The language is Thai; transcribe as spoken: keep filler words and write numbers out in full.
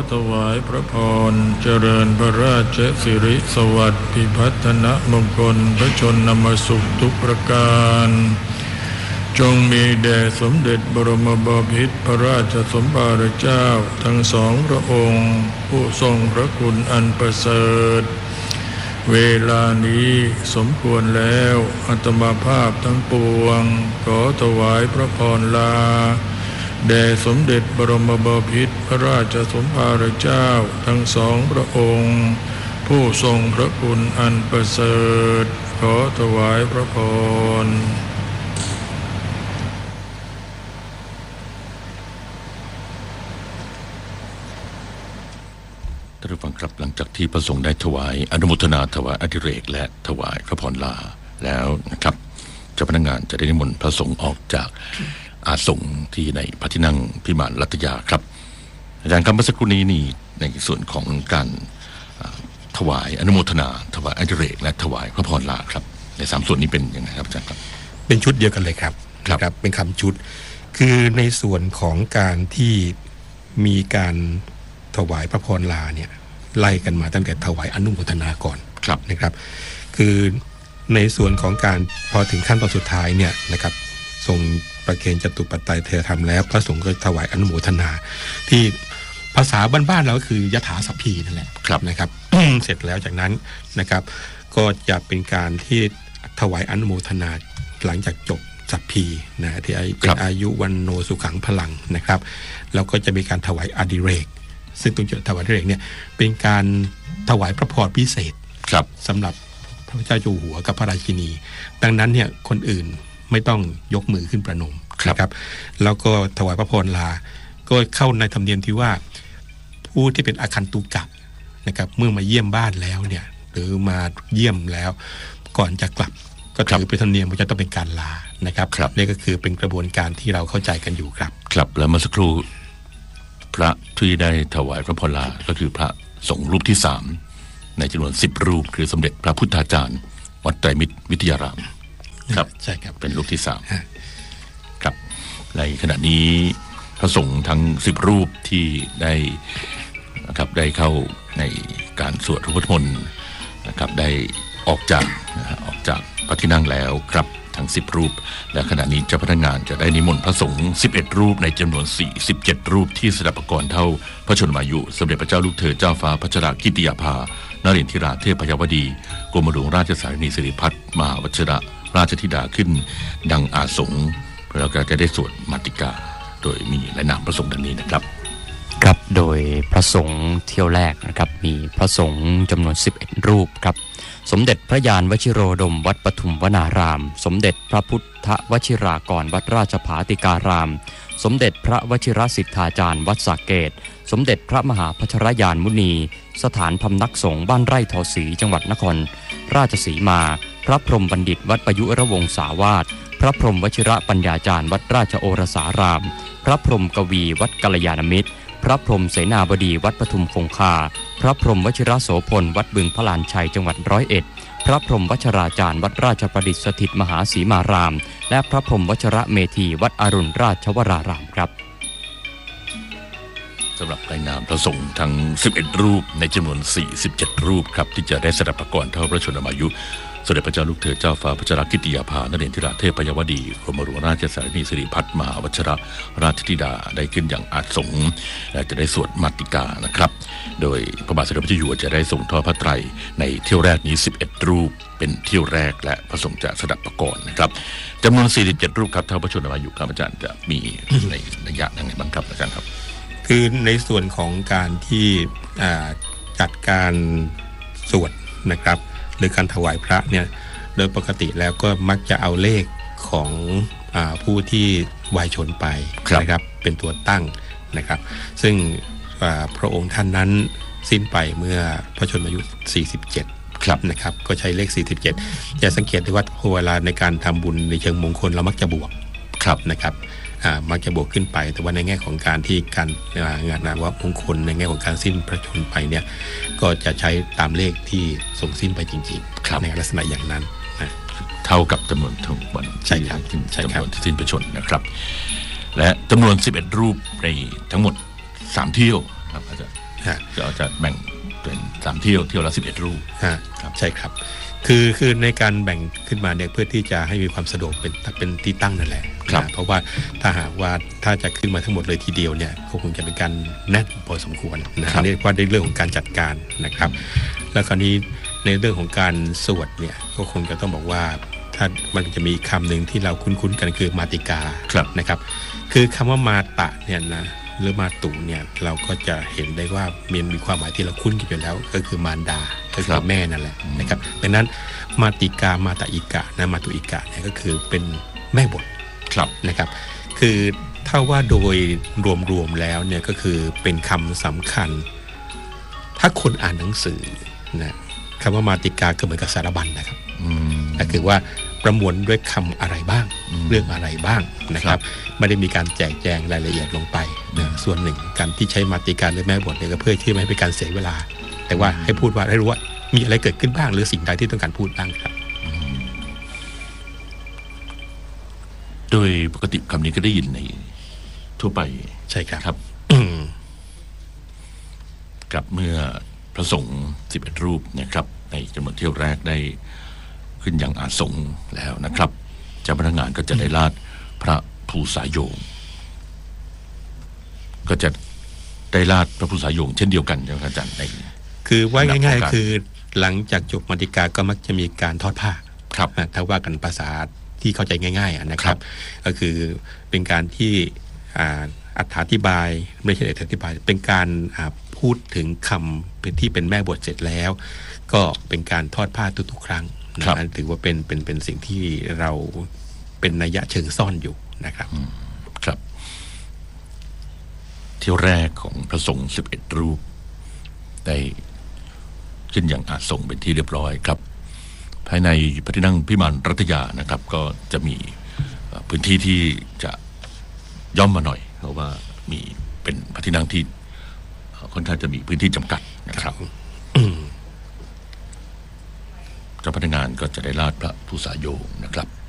ถวายพระพรเจริญพระราชสิริสวัสดิ์พิพัฒนมงคลพระชนมสุขทุกประการจงมีแด่สมเด็จบรมบพิตรพระราชสมภารเจ้าทั้งสองพระองค์ผู้ทรงพระคุณอันประเสริฐเวลานี้สมควรแล้วอาตมาภาพทั้งปวงขอถวายพระพรลาแด่สมเด็จบรมบพิตรพระราชสมภารเจ้าทั้งสองพระองค์ผู้ทรงพระคุณอันประเสริฐขอถวายพระพรท่านผู้ฟังครับหลังจากที่พระสงฆ์ได้ถวายอนุโมทนาถวายอดิเรกและถวายพระพรลาแล้วนะครับเจ้าพนักงานจะได้นิมนต์พระสงฆ์ออกจากอาสงฆ์ที่ในพระที่นั่งพิมานรัตยาครับอาจารย์ครับเมื่อสักครู่นี้นี่ในส่วนของการถวายอนุโมทนาถวายอดิเรกและถวายพระพรลาครับในสามส่วนนี้เป็นยังไงครับอาจารย์ครับเป็นชุดเดียวกันเลยครับครับเป็นคำชุดคือในส่วนของการที่มีการถวายพระพรลาเนี่ยไล่กันมาตั้งแต่ถวายอนุโมทนาก่อนนะครับคือในส่วนของการพอถึงขั้นตอนสุดท้ายเนี่ยนะครับทรงประเคนจตุปัตตัยเทธรรมแล้วพระสงฆ์ก็ถวายอนุโมทนาที่ภาษาบ้านๆเราก็คือยถาสัพพีนั่นแหละนะครับ เสร็จแล้วจากนั้นนะครับก็จะเป็นการที่ถวายอนุโมทนาหลังจากจบสัพพีนะที่เป็นอายุวันโนสุขังพลังนะครับแล้วก็จะมีการถวายอดิเรกซึ่งตรงจุดถวายอดิเรกเนี่ยเป็นการถวายพระพรพิเศษสำหรับพระเจ้าอยู่หัวกับพระราชินีดังนั้นเนี่ยคนอื่นไม่ต้องยกมือขึ้นประนมนะครับแล้วก็ถวายพระพรลาก็เข้าในธรรมเนียมที่ว่าผู้ที่เป็นอาคันตุกะนะครับเมื่อมาเยี่ยมบ้านแล้วเนี่ยหรือมาเยี่ยมแล้วก่อนจะกลับก็ถือเป็นธรรมเนียมว่าจะต้องเป็นการลานะครับนี่ก็คือเป็นกระบวนการที่เราเข้าใจกันอยู่ครับครับแล้วเมื่อสักครู่พระที่ได้ถวายพระพรลาก็คือพระสงฆ์รูปที่สามในจำนวนสิบรูปคือสมเด็จพระพุทธาจารย์วัดไตรมิตรวิทยารามครับใช่ครับเป็นรูปที่สามครับในขณะนี้พระสงฆ์ทั้งสิบรูปที่ได้นะครับได้เข้าในการสวดพระพุทธมนต์นะครับได้ออกจากออกจากพระที่นั่งแล้วครับทั้งสิบรูปและขณะนี้เจ้าพนักงานจะได้นิมนต์พระสงฆ์สิบเอ็ดรูปในจำนวนสี่สิบเจ็ดรูปที่สดับประกรณ์เท่าพระชนมายุสมเด็จพระเจ้าลูกเธอเจ้าฟ้าพัชรกิติยาภานเรนทิราเทพพยวดีกรมหลวงราชสารีสิริพัฒน์มหาวชิระราชธิดาขึ้นดังอาสงฆ์แล้วก็จะได้สวดมาติกาโดยมีและนามพระสงฆ์ดังนี้นะครับครับโดยพระสงฆ์เที่ยวแรกนะครับมีพระสงฆ์จำนวนสิบเอ็ดรูปครับสมเด็จพระยานวชิโรดมวัดปทุมวนารามสมเด็จพระพุทธวชิรากรวัดราชภาติการามสมเด็จพระวชิรสิทธาจารย์วัดสระเกษสมเด็จพระมหาพัชรยานมุนีสถานพำนักสงฆ์บ้านไร่ทอศรีจังหวัดนครราชสีมาพระพรหมบัณฑิตวัดประยุรวงศาวาสพระพรหมวชิระปัญญาจารย์วัดราชโอรสารามพระพรหมกวีวัดกัลยาณมิตรพระพรหมเสนาบดีวัดปทุมคงคาพระพรหมวชิระโสพลวัดบึงพระลานชัยจังหวัดร้อยเอ็ดพระพรหมวัชราจารย์วัดราชประดิษฐ์สถิตมหาสีมารามและพระพรหมวชระเมธีวัดอรุณราชวรารามครับสำหรับรายนามพระสงฆ์ทั้งสิบเอ็ดรูปในจำนวนสี่สิบเจ็ดรูปครับที่จะได้สดับประกรณ์เท่าพระชนมายุสมเด็จพระเจ้าลูกเธอเจ้าฟ้าพัชรกิติยาภานเรนทิราเทพพยวดีกรมหลวงราชสารีสิริพัฒน์มหาวชิระราชธิดาได้ขึ้นอย่างอาสงฆ์และจะได้สวดมาติกานะครับโดยพระบาทสมเด็จพระเจ้าอยู่หัวจะได้ส่งทอดพระไตรในเที่ยวแรกนี้สิบเอ็ดรูปเป็นเที่ยวแรกและพระสงฆ์จะสดับประกรณ์นะครับจำนวนสี่สิบเจ็ดรูปครับเท่าพระชนมายุครับอาจารย์จะมีในระยะยังไงบ้างครับอาจารย์ครับคือในส่วนของการที่จัดการสวดนะครับหรือการถวายพระเนี่ยโดยปกติแล้วก็มักจะเอาเลขของอ่าผู้ที่วายชนไปนะครับเป็นตัวตั้งนะครับซึ่งพระองค์ท่านนั้นสิ้นไปเมื่อพระชนมายุสี่สิบเจ็ดนะครับก็ใช้เลขสี่สิบเจ็ดจะสังเกตได้ว่าเวลาในการทำบุญในเชิงมงคลเรามักจะบวกนะครับมักจะบวกขึ้นไปแต่ว่าในแง่ของการที่การงานนามมงคลในแง่ของการสิ้นพระชนไปเนี่ยก็จะใช้ตามเลขที่ทรงสิ้นไปจริงๆในลักษณะอย่างนั้นนะเท่ากับจำนวนทั้งวันใช่ครับจำนวนที่สิ้นพระชนนะครับและจำนวนสิบเอ็ดรูปในทั้งหมดสามเที่ยวครับอาจารย์ก็จะแบ่งเป็นสามเที่ยวเที่ยวละสิบเอ็ดรูปครับใช่ครับคือคือในการแบ่งขึ้นมาเนี่ยเพื่อที่จะให้มีความสะดวกเป็นเป็นที่ตั้งนั่นแหละนะเพราะว่าถ้าหากว่าถ้าจะขึ้นมาทั้งหมดเลยทีเดียวเนี่ยก็คงจะเป็นการแน่นพอสมควรนะเรียกว่าในเรื่องของการจัดการนะครับแล้วคราวนี้ในเรื่องของการสวดเนี่ยก็คงจะต้องบอกว่าถ้ามันจะมีคำหนึ่งที่เราคุ้นๆกันคือมาติกานะครับคือคำว่ามาตะเนี่ยนะหรือมาตุเนี่ยเราก็จะเห็นได้ว่ามันมีความหมายที่เราคุ้นกันอยู่แล้วก็คือมารดาก็คือแม่นั่นแหละนะครับดังนั้นมาติกามาตะอิกะนะมาตุอิกะเนี่ยก็คือเป็นแม่บทนะครับคือถ้าว่าโดยรวมๆแล้วเนี่ยก็คือเป็นคำสำคัญถ้าคนอ่านหนังสือนะคำว่ามาติกาก็เหมือนกับสารบัญนะครับก็คือว่าประมวลด้วยคำอะไรบ้างเรื่องอะไรบ้างนะครับไม่ได้มีการแจกแจงรายละเอียดลงไปนะส่วนหนึ่งการที่ใช้มาติกาหรือแม่บทเนี่ยก็เพื่อที่ไม่ให้เป็นการเสียเวลาแต่ว่าให้พูดว่าให้รู้ว่ามีอะไรเกิดขึ้นบ้างหรือสิ่งใดที่ต้องการพูดบ้างครับโดยปกติคำนี้ก็ได้ยินในทั่วไปใช่ครับครับกับเมื่อพระสงฆ์สิบเอ็ดรูปนะครับในจำนวนเที่ยวแรกได้ขึ้นยังอาสงฆ์แล้วนะครับเจ้าพนักงานก็จะได้ลาดพระภูษาโยงก็จะได้ลาดพระภูษาโยงเช่นเดียวกันใช่ไหมอาจารย์ในคือว่าง่ายๆคือหลังจากจบมาติกาก็มักจะมีการทอดผ้าครับถ้าว่ากันภาษาที่เข้าใจง่ายๆนะครับก็คือเป็นการที่อธิบายไม่ใช่อธิบายเป็นการพูดถึงคำที่เป็นแม่บทเสร็จแล้วก็เป็นการทอดผ้าทุกๆครั้งนะถือว่าเป็นเป็นเป็นสิ่งที่เราเป็นนัยยะเชิงซ่อนอยู่นะครับครับเที่ยวแรกของพระสงฆ์สิบเอ็ดรูปได้ขึ้นอย่างอาสงฆ์เป็นที่เรียบร้อยครับภายในพระที่นั่งพิมานรัตยานะครับก็จะมีพื้นที่ที่จะย่อมมาหน่อยเพราะว่ามีเป็นพระที่นั่งที่ค่อนข้างจะมีพื้นที่จำกัดนะครับเจ้าพนักงานก็จะได้ลาดพระภูษาโยงนะครับ